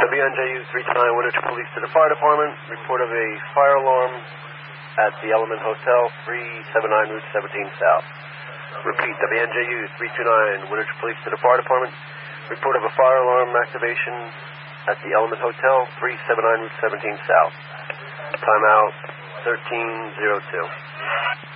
WNJU 329 Woodridge Police to the Fire Department. Report of a fire alarm at the Element Hotel, 379 Route 17 South. Repeat, WNJU 329 Woodridge Police to the Fire Department. Report of a fire alarm activation at the Element Hotel, 379 Route 17 South. Timeout 1302.